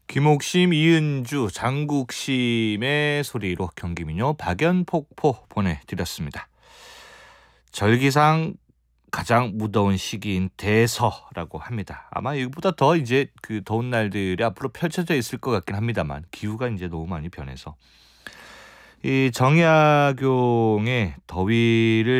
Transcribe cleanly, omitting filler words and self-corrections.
김옥심, 이은주, 장국심의 소리로 경기민요 박연폭포 보내드렸습니다. 절기상 가장 무더운 시기인 대서라고 합니다. 아마 이보다 더 이제 그 더운 날들이 앞으로 펼쳐져 있을 것 같긴 합니다만 기후가 이제 너무 많이 변해서 이 정약용의 더위를